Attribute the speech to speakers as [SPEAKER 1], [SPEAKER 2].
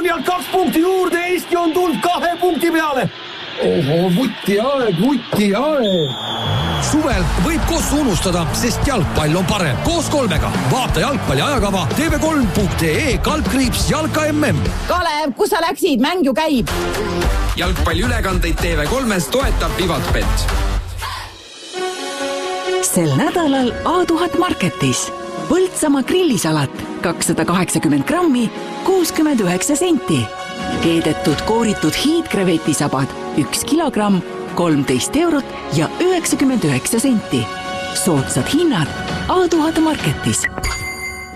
[SPEAKER 1] pealt 2 punkti juurde, Eesti on tulnud 2 punkti peale. Oho, vuti aeg.
[SPEAKER 2] Suvel võib kossu unustada, sest jalgpall on parem. Koos 3-ga. Vaata jalgpalli ajakava tv3.ee/jalka MM.
[SPEAKER 3] Kalev, kus sa läksid? Mäng ju käib.
[SPEAKER 4] Jalgpalli ülekandeid TV3-s toetab Vivatbet.
[SPEAKER 5] Sel nädalal A1000 Marketis. Põltsamaa grillisalat 280 grammi, 69 senti. Keedetud kooritud hiidkrevetisabad 1 kilogramm, 13 eurot ja 99 senti. Soodsad hinnad A1000 Marketis.